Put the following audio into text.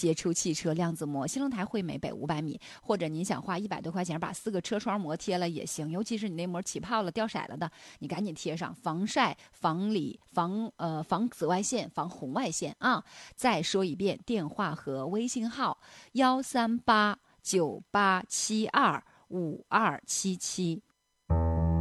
接触汽车量子膜，新龙台惠美北500米，或者您想花100多块钱把4个车窗膜贴了也行，尤其是你那膜起泡了掉色了的，你赶紧贴上，防晒、防理、防紫外线、防红外线啊！再说一遍，电话和微信号13898725277。